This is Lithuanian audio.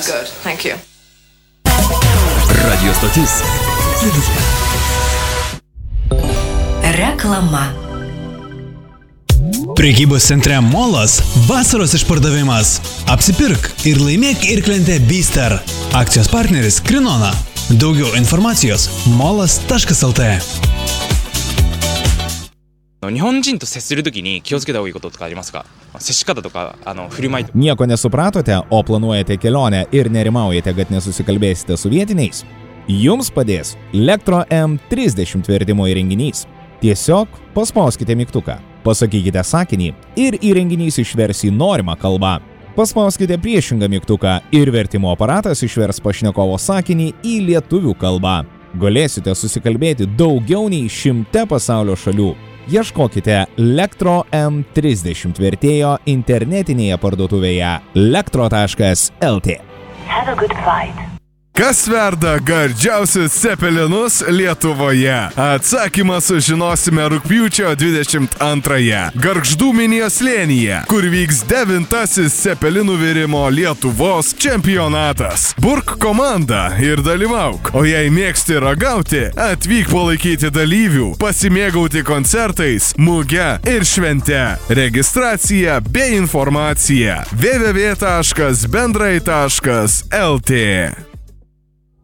Good, thank you. Radio stotis. Reklama. Prekybos centre Molas vasaros išpardavimas. Apsipirk ir laimėk irklentę Beaster. Akcijos partneris Krinona. Daugiau informacijos molas.lt。 日本人と接するときに気をつけた方がいいこととかありますか？接し方とか振る舞い。 Nieko nesupratote, o planuojate kelionę ir nerimaujate, kad nesusikalbėsite su vietiniais? Jums padės Elektro M30 vertimo įrenginys. Tiesiog paspauskite mygtuką, pasakykite sakinį ir įrenginys išvers į norimą kalbą. Paspauskite priešingą mygtuką ir vertimo aparatas išvers pašnekovo sakinį į lietuvių kalbą. Galėsite susikalbėti daugiau nei 100 pasaulio šalių. Ieškokite Elektro M30 vertėjo internetinėje parduotuvėje elektro.lt. Have a good fight. Kas verda gardžiausius cepelinus Lietuvoje? Atsakymą sužinosime rugpjūčio 22-ąją Gargždų Minijos slėnyje, kur vyks 9-asis cepelinų virimo Lietuvos čempionatas. Burk komandą ir dalyvauk, o jei mėgsti ragauti, atvyk palaikyti dalyvių, pasimėgauti koncertais, muge ir švente. Registracija bei informacija www.bendrai.lt.